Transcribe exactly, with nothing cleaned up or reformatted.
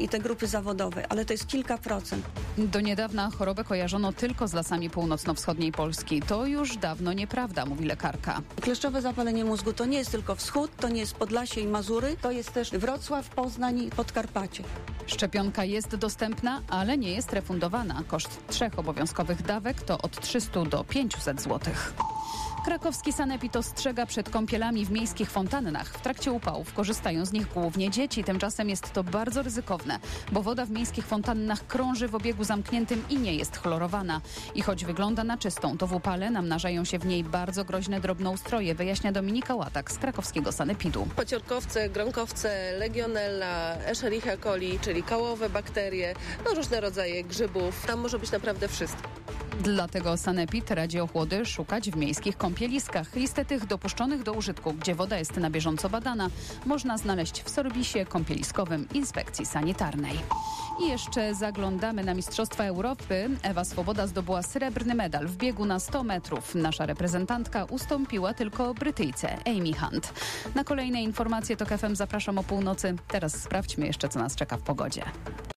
i te grupy zawodowe, ale to jest kilka procent. Do niedawna chorobę kojarzono tylko z lasami północno-wschodniej Polski. To już dawno nieprawda, mówi lekarka. Kleszczowe zapalenie mózgu to nie jest tylko wschód, to nie jest Podlasie i Mazury, to jest też Wrocław, Poznań i Podkarpacie. Szczepionka jest dostępna, ale nie jest refundowana. Koszt trzech obowiązkowych dawek to od trzysta do pięciuset złotych. Krakowski sanepid ostrzega przed kąpielami w miejskich fontannach. W trakcie upałów korzystają z nich głównie dzieci. Tymczasem jest to bardzo ryzykowne, bo woda w miejskich fontannach krąży w obiegu zamkniętym i nie jest chlorowana. I choć wygląda na czystą, to w upale namnażają się w niej bardzo groźne drobnoustroje, wyjaśnia Dominika Łatak z krakowskiego sanepidu. Pociorkowce, gronkowce, legionella, escherichia coli, czyli kałowe bakterie, no różne rodzaje grzybów. Tam może być naprawdę wszystko. Dlatego sanepid radzi ochłody szukać w miejskich kąpieliskach. Listę tych dopuszczonych do użytku, gdzie woda jest na bieżąco badana, można znaleźć w serwisie kąpieliskowym Inspekcji Sanitarnej. I jeszcze zaglądamy na Mistrzostwa Europy. Ewa Swoboda zdobyła srebrny medal w biegu na sto metrów. Nasza reprezentantka ustąpiła tylko Brytyjce Amy Hunt. Na kolejne informacje TOK F M zapraszam o północy. Teraz sprawdźmy jeszcze, co nas czeka w pogodzie.